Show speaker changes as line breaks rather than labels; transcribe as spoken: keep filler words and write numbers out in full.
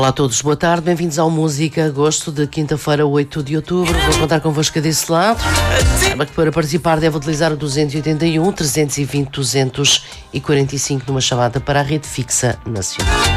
Olá a todos, boa tarde, bem-vindos ao Música Agosto de quinta-feira, oito de outubro. Vou contar convosco desse lado. Saiba que para participar deve utilizar o duzentos e oitenta e um, trezentos e vinte, duzentos e quarenta e cinco numa chamada para a rede fixa nacional.